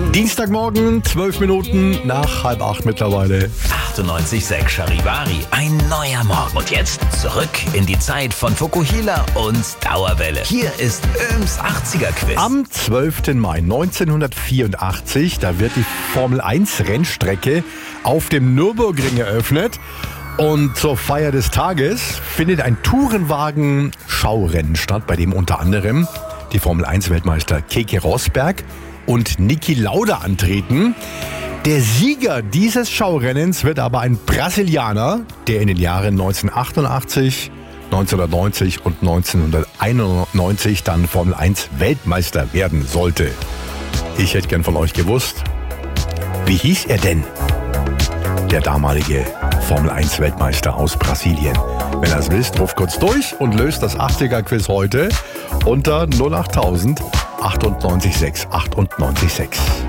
Dienstagmorgen, 12 Minuten nach 7:30 mittlerweile. 98,6 Charivari, ein neuer Morgen. Und jetzt zurück in die Zeit von Fukuhila und Dauerwelle. Hier ist Öhms 80er-Quiz. Am 12. Mai 1984, da wird die Formel-1-Rennstrecke auf dem Nürburgring eröffnet. Und zur Feier des Tages findet ein Tourenwagen-Schaurennen statt, bei dem unter anderem die Formel-1-Weltmeister Keke Rosberg und Niki Lauda antreten. Der Sieger dieses Schaurennens wird aber ein Brasilianer, der in den Jahren 1988, 1990 und 1991 dann Formel 1 Weltmeister werden sollte. Ich hätte gern von euch gewusst, wie hieß er denn, der damalige Formel 1 Weltmeister aus Brasilien? Wenn ihr es wisst, ruft kurz durch und löst das 80er-Quiz heute unter 08000 98 6 98 6.